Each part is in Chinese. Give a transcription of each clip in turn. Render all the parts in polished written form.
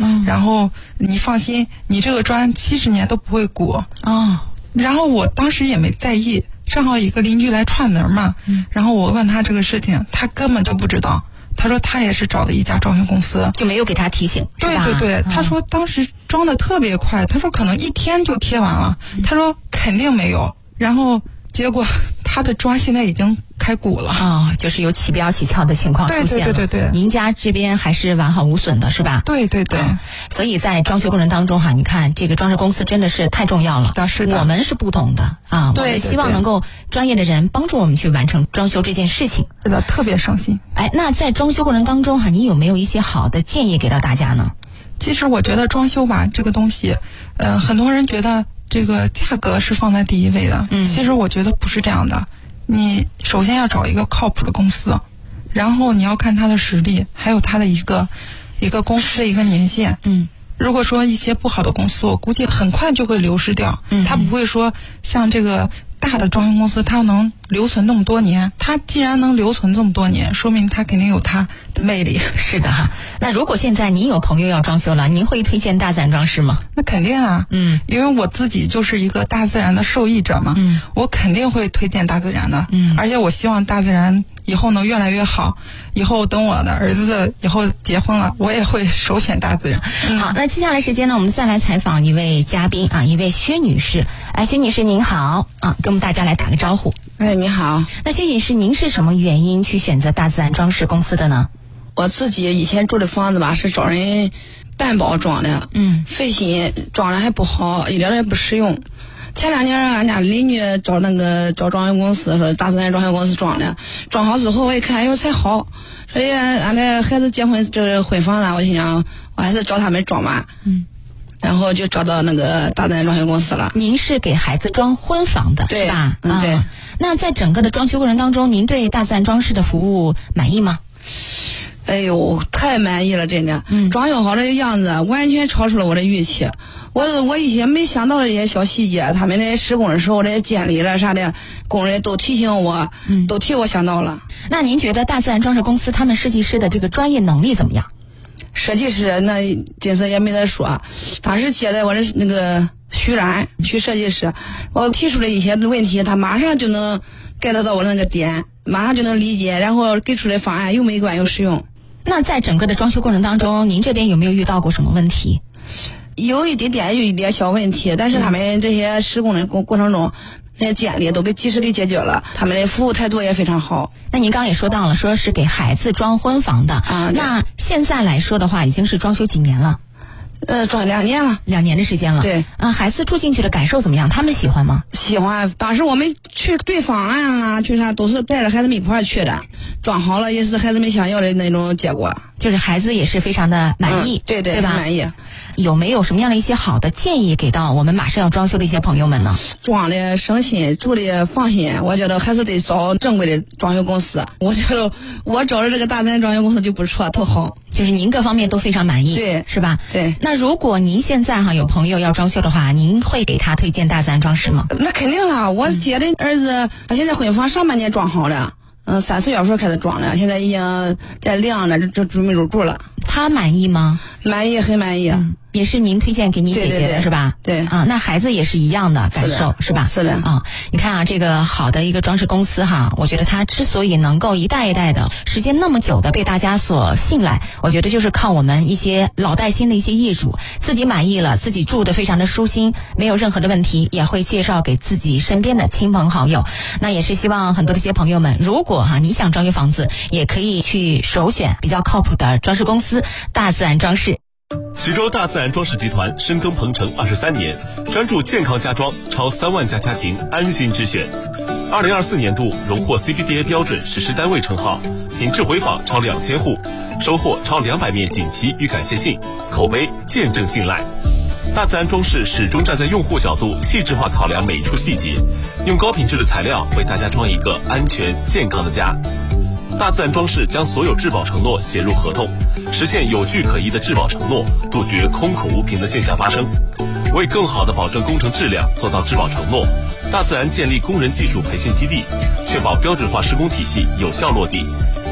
然后你放心，你这个砖70年都不会鼓。然后我当时也没在意，正好一个邻居来串门嘛，然后我问他这个事情，他根本就不知道。他说他也是找的一家装修公司， 就没有给他提醒。 对对对，他说当时装的特别快，他说可能1天就贴完了，他说肯定没有。然后结果他的砖现在已经开鼓了就是有起标起翘的情况出现了。 对， 您家这边还是完好无损的是吧？ 对对对。 所以在装修过程当中你看这个装饰公司真的是太重要了。 是的， 我们是不懂的我们希望能够专业的人帮助我们去完成装修这件事情。 是的，特别省心。 那在装修过程当中你有没有一些好的建议给到大家呢？ 其实我觉得装修吧这个东西，很多人觉得这个价格是放在第一位的，其实我觉得不是这样的。你首先要找一个靠谱的公司，然后你要看他的实力，还有他的一个公司的一个年限。如果说一些不好的公司，我估计很快就会流失掉。他不会说像这个大的装修公司，它能留存那么多年。它既然能留存这么多年，说明它肯定有它的魅力。 是的那如果现在您有朋友要装修了，您会推荐大自然装饰吗？ 那肯定啊。因为我自己就是一个大自然的受益者嘛。我肯定会推荐大自然的。而且我希望大自然以后能越来越好。以后等我的儿子以后结婚了，我也会首选大自然。 好，那接下来时间呢，我们再来采访一位嘉宾一位薛女士。薛女士您好跟我们大家来打个招呼。 你好。 那薛女士，您是什么原因去选择大自然装饰公司的呢？ 我自己以前住的房子吧，是找人担保装的，费心，装的还不好，一点也不实用。前2年俺家邻居找装修公司，说大自然装修公司装的，装好之后我一看，哎呦才好，所以俺的孩子结婚这婚房呢，我心想我还是找他们装吧。然后就找到那个大自然装修公司了。 您是给孩子装婚房的是吧？ 对。 那在整个的装修过程当中，您对大自然装饰的服务满意吗？ 哎呦，太满意了，真的。装修好的样子完全超出了我的预期。我一些没想到的一些小细节，他们在施工的时候，这些监理了啥的，工人都提醒我，都替我想到了。 那您觉得大自然装饰公司他们设计师的这个专业能力怎么样？ 设计师那真是也没得说，当时接待我的那个徐然徐设计师，我提出了一些问题，他马上就能 get 到我那个点，马上就能理解，然后给出的方案又美观又实用。 那在整个的装修过程当中，您这边有没有遇到过什么问题？ 有一点小问题，但是他们这些施工的过程中，那些监理都及时给解决了，他们的服务态度也非常好。 那您刚刚也说到了，说是给孩子装婚房的那现在来说的话，已经是装修几年了？ 装2年了 ，2年的时间了。 对孩子住进去的感受怎么样？他们喜欢吗？ 喜欢。当时我们去对方案啦，去啥都是带着孩子们一块儿去的，装好了也是孩子们想要的那种结果， 就是孩子也是非常的满意。 对吧？ 满意。 有没有什么样的一些好的建议给到我们马上要装修的一些朋友们呢？ 装的省心，住的放心，我觉得还是得找正规的装修公司。我觉得我找的这个大自然装修公司就不错，特好。 就是您各方面都非常满意， 对， 是吧？ 对。 那如果您现在有朋友要装修的话，您会给他推荐大自然装饰吗？ 那肯定了，我接的儿子他现在婚房上半年装好了，3、4月份开始装了，现在已经在晾着，这准备入住了。 他满意吗？ 满意，很满意。 也是您推荐给你姐姐的是吧？ 对那孩子也是一样的感受是吧？ 是的你看这个好的一个装饰公司我觉得它之所以能够一代一代的时间那么久的被大家所信赖，我觉得就是靠我们一些老带新的一些业主自己满意了，自己住的非常的舒心，没有任何的问题，也会介绍给自己身边的亲朋好友。那也是希望很多的一些朋友们，如果你想装修房子，也可以去首选比较靠谱的装饰公司大自然装饰。 徐州大自然装饰集团深耕鹏城23年，专注健康家装，超3万家家庭安心之选。2024年度荣获 CBDA 标准实施单位称号，品质回访超2000户，收获超200面锦旗与感谢信，口碑见证信赖。大自然装饰始终站在用户角度，细致化考量每一处细节，用高品质的材料为大家装一个安全健康的家。大自然装饰将所有质保承诺写入合同，实现有据可依的质保承诺，杜绝空口无凭的现象发生。为更好地保证工程质量，做到质保承诺，大自然建立工人技术培训基地，确保标准化施工体系有效落地，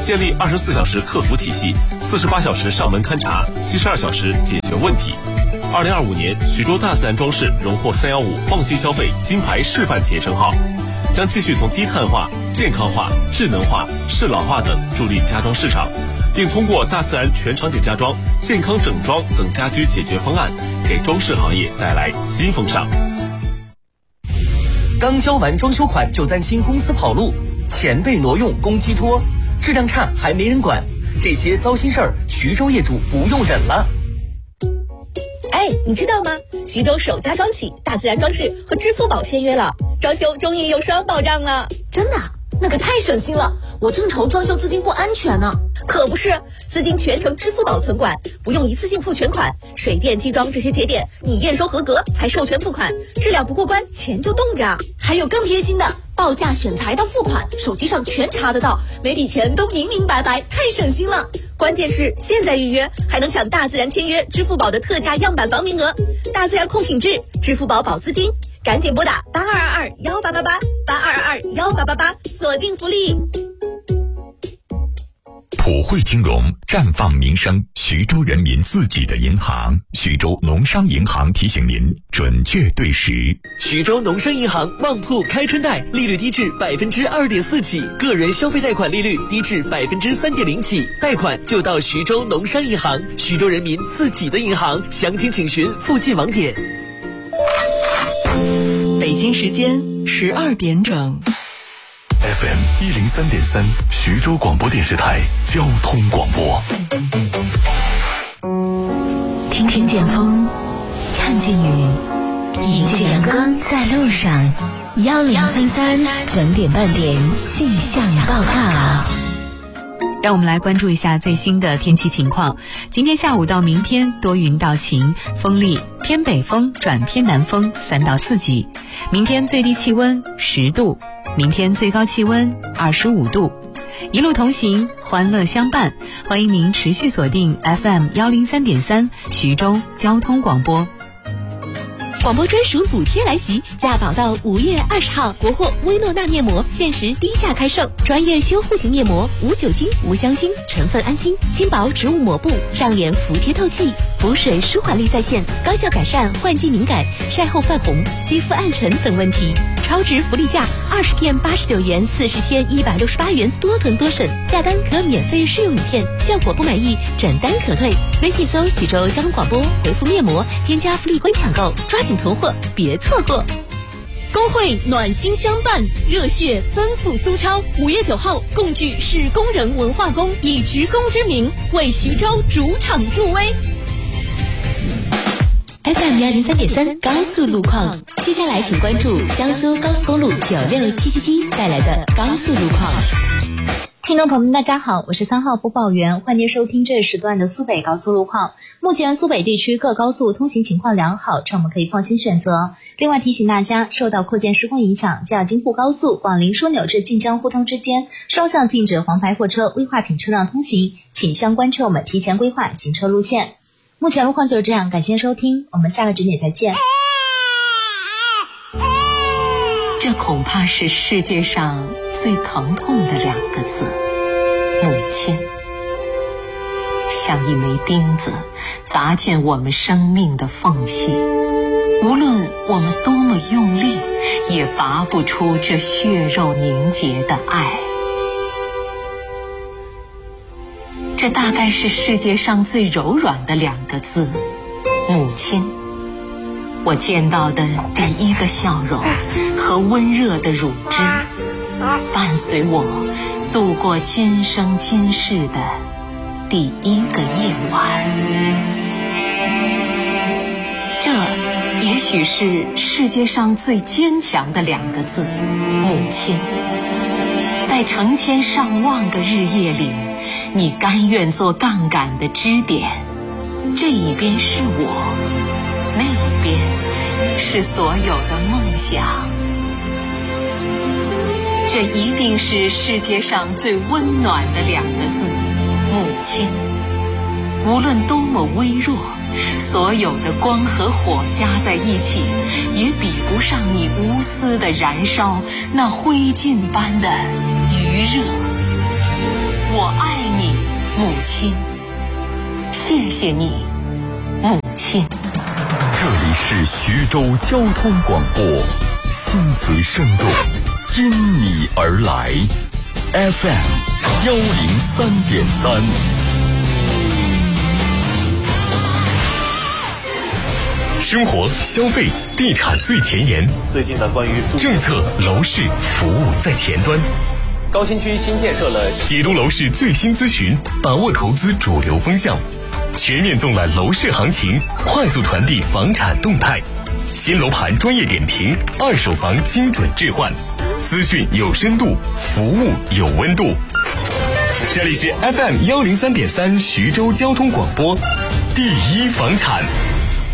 建立24小时客服体系，48小时上门勘查，72小时解决问题。2025年，徐州大自然装饰荣获315放心消费金牌示范企业称号，将继续从低碳化、健康化、智能化、适老化等助力家装市场，并通过大自然全场景家装、健康整装等家居解决方案，给装饰行业带来新风尚。 刚交完装修款就担心公司跑路，钱被挪用公鸡托，质量差还没人管，这些糟心事儿徐州业主不用忍了。 哎，你知道吗？徐州首家装企大自然装饰和支付宝签约了，装修终于有双保障了。 真的？那可太省心了，我正愁装修资金不安全呢。 可不是，资金全程支付宝存管，不用一次性付全款，水电机装这些节点你验收合格才授权付款，质量不过关钱就冻着。 还有更贴心的，报价选材到付款，手机上全查得到，每笔钱都明明白白，太省心了。 关键是现在预约还能抢大自然签约支付宝的特价样板房名额，大自然控品质，支付宝保资金，赶紧拨打8222188882221888锁定福利。 普惠金融绽放民生，徐州人民自己的银行，徐州农商银行提醒您准确对时。 徐州农商银行旺铺开春贷，利率低至2.4%起，个人消费贷款利率低至3.0%起，贷款就到徐州农商银行，徐州人民自己的银行，详情请询附近网点。 北京时间12点整。 FM 103.3，徐州广播电视台交通广播。 听见风，看见雨，迎着阳光在路上。1033整点半点气象报告。 让我们来关注一下最新的天气情况。今天下午到明天多云到晴，风力偏北风转偏南风3到4级。明天最低气温10度，明天最高气温25度。一路同行，欢乐相伴，欢迎您持续锁定 FM 103.3徐州交通广播。 广播专属补贴来袭，价保到5月20号，国货薇诺娜面膜限时低价开售，专业修护型面膜，无酒精、无香精，成分安心，轻薄植物抹布，上脸服帖透气，补水舒缓力在线，高效改善换季敏感、晒后泛红、肌肤暗沉等问题。超值福利价，20片89元，40片168元，多囤多省，下单可免费试用1片，效果不满意整单可退。微信搜徐州交通广播，回复面膜，添加福利官抢购，抓紧囤货，别错过。 工会暖心相伴，热血奔赴苏超。5月9号，共聚市工人文化宫，以职工之名为徐州主场助威。 FM 103.3高速路况，接下来请关注江苏高速公路96777带来的高速路况。 听众朋友们大家好，我是3号播报员，欢迎收听这时段的苏北高速路况。目前苏北地区各高速通行情况良好，车我们可以放心选择。另外提醒大家，受到扩建施工影响，京京沪高速广陵枢纽至晋江互通之间双向禁止黄牌货车、危化品车辆通行，请相关车我们提前规划行车路线。目前路况就是这样，感谢收听，我们下个整点再见。 这恐怕是世界上最疼痛的2个字，母亲。像一枚钉子砸进我们生命的缝隙，无论我们多么用力，也拔不出这血肉凝结的爱。这大概是世界上最柔软的2个字，母亲。我见到的第一个笑容和温热的乳汁，伴随我度过今生今世的第一个夜晚。这也许是世界上最坚强的2个字，母亲。在成千上万个日夜里，你甘愿做杠杆的支点，这一边是我，那一边是所有的梦想。这一定是世界上最温暖的2个字，母亲。无论多么微弱，所有的光和火加在一起，也比不上你无私的燃烧那灰烬般的余热。 我爱你，母亲。谢谢你，母亲。 这里是徐州交通广播，心随声动，因你而来。FM 103.3。生活、消费、地产最前沿。 最近呢，关于政策、楼市、服务在前端。 高新区新建设了解读楼市最新资讯，把握投资主流风向，全面纵览楼市行情，快速传递房产动态。新楼盘专业点评，二手房精准置换，资讯有深度，服务有温度。这里是 FM 103.3徐州交通广播，第一房产。